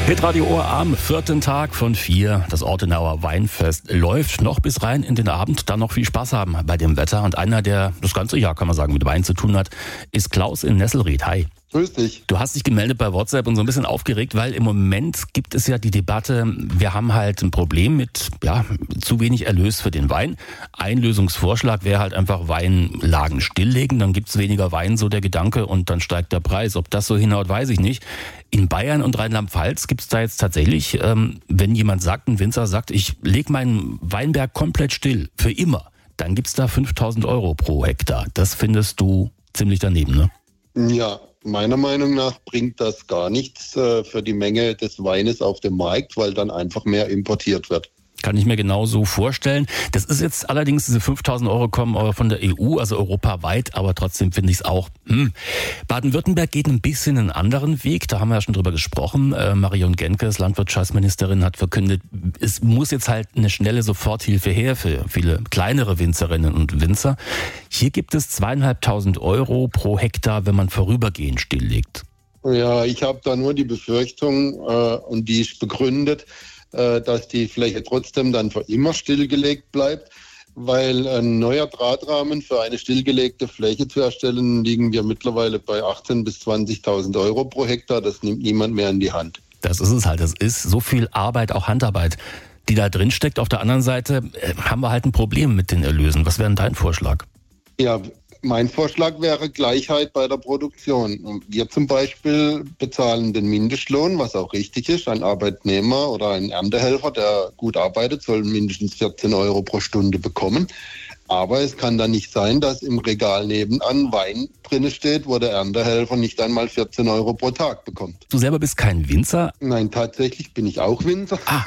Hitradio Ohr am 4. Tag von 4. Das Ortenauer Weinfest läuft noch bis rein in den Abend. Dann noch viel Spaß haben bei dem Wetter. Und einer, der das ganze Jahr, kann man sagen, mit Wein zu tun hat, ist Klaus in Nesselried. Hi. Grüß dich. Du hast dich gemeldet bei WhatsApp und so ein bisschen aufgeregt, weil im Moment gibt es ja die Debatte, wir haben halt ein Problem mit zu wenig Erlös für den Wein. Ein Lösungsvorschlag wäre halt einfach Weinlagen stilllegen, dann gibt's weniger Wein, so der Gedanke, und dann steigt der Preis. Ob das so hinhaut, weiß ich nicht. In Bayern und Rheinland-Pfalz gibt's da jetzt tatsächlich, wenn jemand sagt, ein Winzer sagt, ich lege meinen Weinberg komplett still, für immer, dann gibt's da 5.000 € pro Hektar. Das findest du ziemlich daneben, ne? Ja, meiner Meinung nach bringt das gar nichts für die Menge des Weines auf dem Markt, weil dann einfach mehr importiert wird. Kann ich mir genauso vorstellen. Das ist jetzt allerdings, diese 5.000 € kommen aber von der EU, also europaweit, aber trotzdem finde ich es auch. Baden-Württemberg geht ein bisschen einen anderen Weg, da haben wir ja schon drüber gesprochen. Marion Genkes, Landwirtschaftsministerin, hat verkündet, es muss jetzt halt eine schnelle Soforthilfe her für viele kleinere Winzerinnen und Winzer. Hier gibt es 2.500 € pro Hektar, wenn man vorübergehend stilllegt. Ja, ich habe da nur die Befürchtung, und die ist begründet, dass die Fläche trotzdem dann für immer stillgelegt bleibt, weil ein neuer Drahtrahmen für eine stillgelegte Fläche zu erstellen, liegen wir mittlerweile bei 18.000 bis 20.000 € pro Hektar. Das nimmt niemand mehr in die Hand. Das ist es halt. Das ist so viel Arbeit, auch Handarbeit, die da drin steckt. Auf der anderen Seite haben wir halt ein Problem mit den Erlösen. Was wäre denn dein Vorschlag? Ja, mein Vorschlag wäre Gleichheit bei der Produktion. Wir zum Beispiel bezahlen den Mindestlohn, was auch richtig ist. Ein Arbeitnehmer oder ein Erntehelfer, der gut arbeitet, soll mindestens 14 € pro Stunde bekommen. Aber es kann dann nicht sein, dass im Regal nebenan Wein drin steht, wo der Erntehelfer nicht einmal 14 € pro Tag bekommt. Du selber bist kein Winzer? Nein, tatsächlich bin ich auch Winzer.